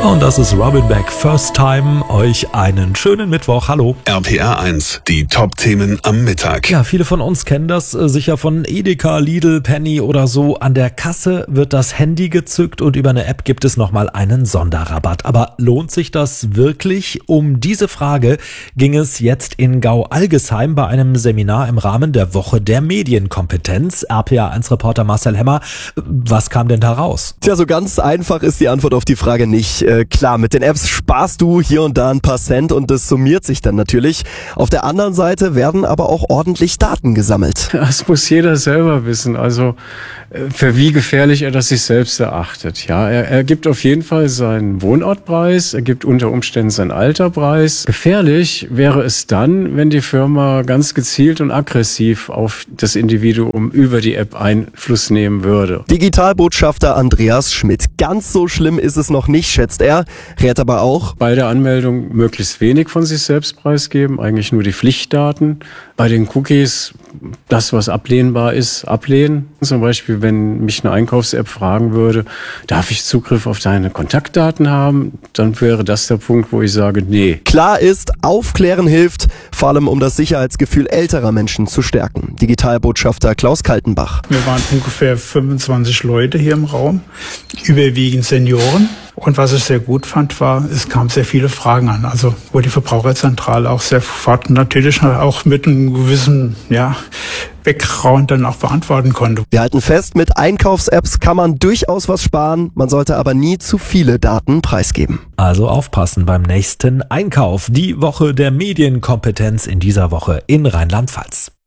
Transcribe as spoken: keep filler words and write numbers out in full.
Und das ist Robin Beck, First Time. Euch einen schönen Mittwoch. Hallo. R P R eins, die Top-Themen am Mittag. Ja, viele von uns kennen das äh, sicher von Edeka, Lidl, Penny oder so. An der Kasse wird das Handy gezückt und über eine App gibt es nochmal einen Sonderrabatt. Aber lohnt sich das wirklich? Um diese Frage ging es jetzt in Gau-Algesheim bei einem Seminar im Rahmen der Woche der Medienkompetenz. R P R eins Reporter Marcel Hemmer, was kam denn da raus? Tja, so ganz einfach ist die Antwort auf die Frage nicht. Äh, klar, mit den Apps sparst du hier und da ein paar Cent und das summiert sich dann natürlich. Auf der anderen Seite werden aber auch ordentlich Daten gesammelt. Das muss jeder selber wissen, also für wie gefährlich er das sich selbst erachtet. Ja, er, er gibt auf jeden Fall seinen Wohnortpreis, er gibt unter Umständen seinen Alterpreis. Gefährlich wäre es dann, wenn die Firma ganz gezielt und aggressiv auf das Individuum über die App Einfluss nehmen würde. Digitalbotschafter Andreas Schmidt. Ganz so schlimm ist es noch nicht, schätzt er, rät aber auch, bei der Anmeldung möglichst wenig von sich selbst preisgeben, eigentlich nur die Pflichtdaten. Bei den Cookies das, was ablehnbar ist, ablehnen. Zum Beispiel, wenn mich eine Einkaufs-App fragen würde, darf ich Zugriff auf deine Kontaktdaten haben? Dann wäre das der Punkt, wo ich sage, nee. Klar ist, Aufklären hilft, vor allem um das Sicherheitsgefühl älterer Menschen zu stärken. Digitalbotschafter Klaus Kaltenbach. Wir waren ungefähr fünfundzwanzig Leute hier im Raum, überwiegend Senioren. Und was ich sehr gut fand, war, es kamen sehr viele Fragen an, also wo die Verbraucherzentrale auch sehr sofort natürlich auch mit einem gewissen, ja, Background dann auch beantworten konnte. Wir halten fest, mit Einkaufs-Apps kann man durchaus was sparen, man sollte aber nie zu viele Daten preisgeben. Also aufpassen beim nächsten Einkauf. Die Woche der Medienkompetenz in dieser Woche in Rheinland-Pfalz.